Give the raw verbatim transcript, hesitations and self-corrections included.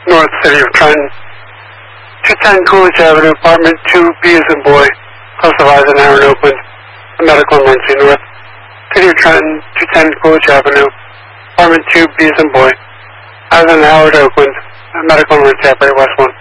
North, City of Trenton. two ten Coolidge Avenue, apartment two B as in boy, House of Eisenhower in Oakland. A medical emergency, North. City of Trenton, two ten Coolidge Avenue, apartment two B as in boy, Eisenhower, Oakland. A medical emergency, operator West one.